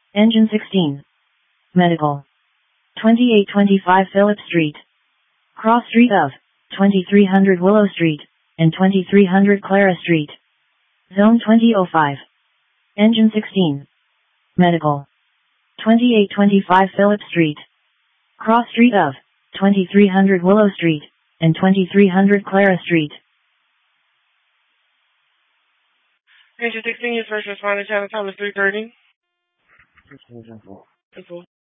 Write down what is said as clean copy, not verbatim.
Engine 16. Medical. 2825 Phillip Street. Cross Street of 2300 Willow Street and 2300 Clara Street. Zone 2005. Engine 16. Medical. 2825 Phillip Street. Cross Street of 2300 Willow Street and 2300 Clara Street. Engine 16, your first responder, channel time is 3:30.